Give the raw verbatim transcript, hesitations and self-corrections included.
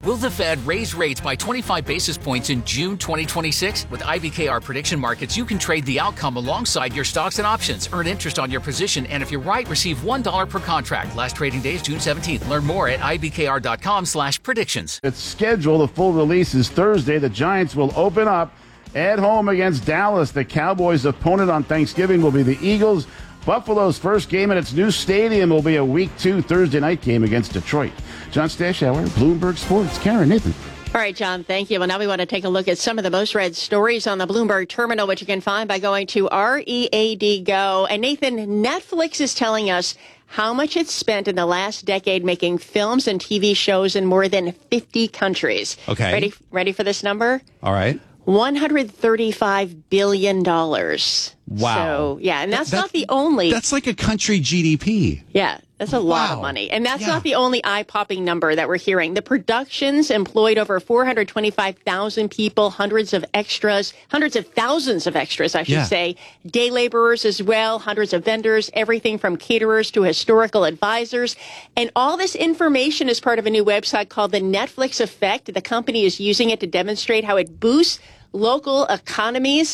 Will the Fed raise rates by twenty-five basis points in June twenty twenty-six? With I B K R Prediction Markets, you can trade the outcome alongside your stocks and options. Earn interest on your position, and if you're right, receive one dollar per contract. Last trading day is June seventeenth. Learn more at ibkr.com slash predictions. It's scheduled. The full release is Thursday. The Giants will open up at home against Dallas. The Cowboys' opponent on Thanksgiving will be the Eagles. Buffalo's first game in its new stadium will be a Week two Thursday night game against Detroit. John Stashauer, Bloomberg Sports. Karen, Nathan. All right, John, thank you. Well, now we want to take a look at some of the most read stories on the Bloomberg Terminal, which you can find by going to R E A D Go. And Nathan, Netflix is telling us how much it's spent in the last decade making films and T V shows in more than fifty countries. Okay. Ready, ready for this number? All right. one hundred thirty-five billion dollars. Wow. So, yeah, and that's, That- not the only. That's like a country G D P. Yeah, that's a lot of Wow. money. And that's Yeah. not the only eye-popping number that we're hearing. The productions employed over four hundred twenty-five thousand people, hundreds of extras, hundreds of thousands of extras, I should Yeah. say, day laborers as well, hundreds of vendors, everything from caterers to historical advisors. And all this information is part of a new website called the Netflix Effect. The company is using it to demonstrate how it boosts local economies.